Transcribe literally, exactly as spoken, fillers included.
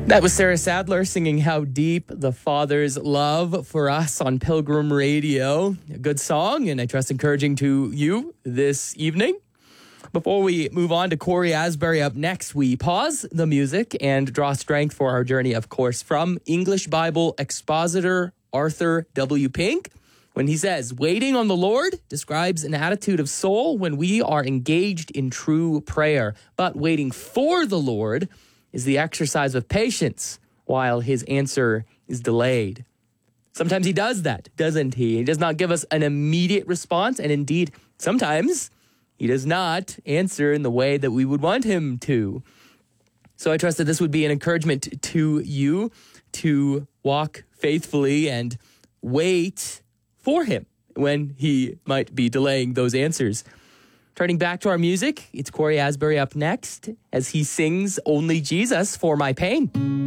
That was Sarah Sadler singing How Deep the Father's Love for us on Pilgrim Radio. A good song, and I trust encouraging to you this evening. Before we move on to Corey Asbury up next, we pause the music and draw strength for our journey, of course, from English Bible expositor Arthur W. Pink, when he says, waiting on the Lord describes an attitude of soul when we are engaged in true prayer. But waiting for the Lord is the exercise of patience while his answer is delayed. Sometimes he does that, doesn't he? He does not give us an immediate response, and indeed, sometimes he does not answer in the way that we would want him to. So I trust that this would be an encouragement to you to walk faithfully and wait for him when he might be delaying those answers. Turning back to our music, it's Corey Asbury up next as he sings Only Jesus for My Pain.